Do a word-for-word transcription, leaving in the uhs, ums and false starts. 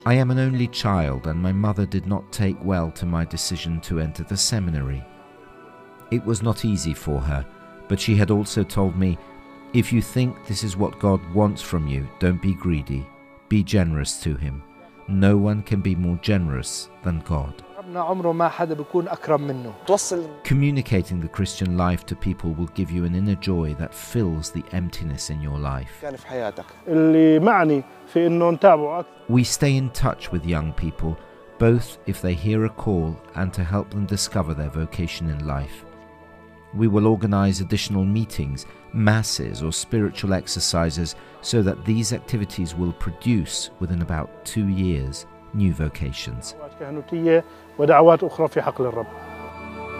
I am an only child, and my mother did not take well to my decision to enter the seminary. It was not easy for her, but she had also told me, if you think this is what God wants from you, don't be greedy. Be generous to Him. No one can be more generous than God. Communicating the Christian life to people will give you an inner joy that fills the emptiness in your life. We stay in touch with young people, both if they hear a call and to help them discover their vocation in life. We will organize additional meetings, masses or spiritual exercises so that these activities will produce, within about two years, new vocations.